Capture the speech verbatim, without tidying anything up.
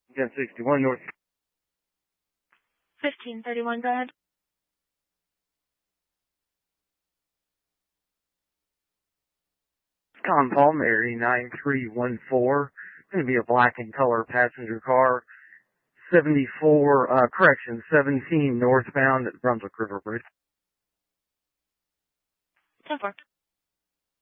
ten sixty-one North. fifteen thirty-one, go ahead. Con Palmieri nine three one four. It's going to be a black and color passenger car. seventy-four, uh, correction, seventeen northbound at Brunswick River Bridge. ten four.